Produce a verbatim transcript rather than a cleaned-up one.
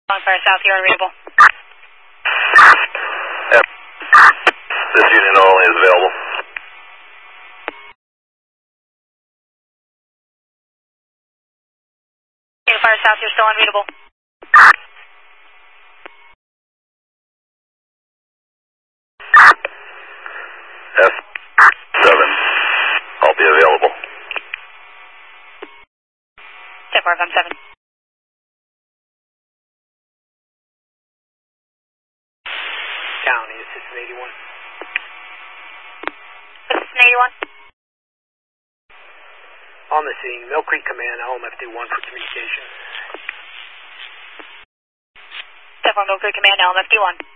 Fire South, you are readable. Yep. This unit only is available. Fire South, you're still unreadable. F seven, I'll be available. ten four, M seven. County, Assistant eighty-one. Assistant eighty-one. On the scene, Mill Creek Command, L M F D one for communication. ten four, Mill Creek Command, L M F D one.